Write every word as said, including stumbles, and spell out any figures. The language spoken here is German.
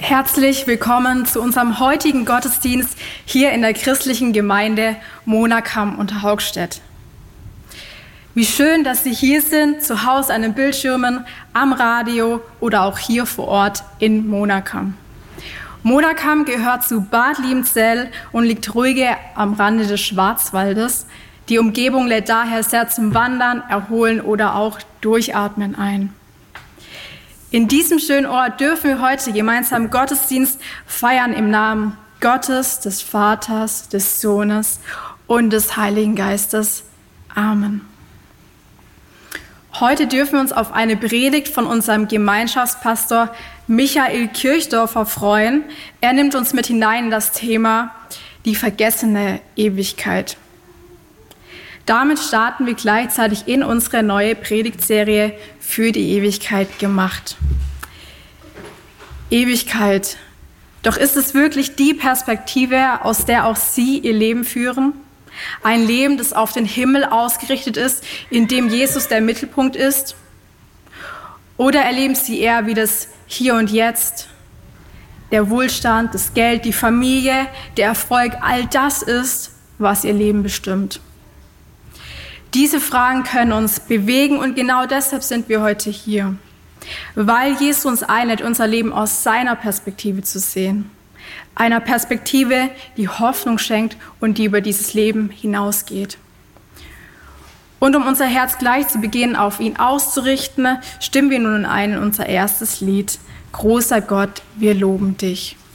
Herzlich willkommen zu unserem heutigen Gottesdienst hier in der christlichen Gemeinde Monacam unter Haugstedt. Wie schön, dass Sie hier sind, zu Hause an den Bildschirmen, am Radio oder auch hier vor Ort in Monacam. Monacam gehört zu Bad Liebenzell und liegt ruhige am Rande des Schwarzwaldes. Die Umgebung lädt daher sehr zum Wandern, Erholen oder auch Durchatmen ein. In diesem schönen Ort dürfen wir heute gemeinsam Gottesdienst feiern im Namen Gottes, des Vaters, des Sohnes und des Heiligen Geistes. Amen. Heute dürfen wir uns auf eine Predigt von unserem Gemeinschaftspastor Michael Kirchdorfer freuen. Er nimmt uns mit hinein in das Thema die vergessene Ewigkeit. Damit starten wir gleichzeitig in unsere neue Predigtserie für die Ewigkeit gemacht. Ewigkeit. Doch ist es wirklich die Perspektive, aus der auch Sie Ihr Leben führen? Ein Leben, das auf den Himmel ausgerichtet ist, in dem Jesus der Mittelpunkt ist? Oder erleben Sie eher wie das Hier und Jetzt? Der Wohlstand, das Geld, die Familie, der Erfolg, all das ist, was Ihr Leben bestimmt. Diese Fragen können uns bewegen und genau deshalb sind wir heute hier, weil Jesus uns einlädt, unser Leben aus seiner Perspektive zu sehen. Einer Perspektive, die Hoffnung schenkt und die über dieses Leben hinausgeht. Und um unser Herz gleich zu Beginn auf ihn auszurichten, stimmen wir nun ein in unser erstes Lied. Großer Gott, wir loben dich.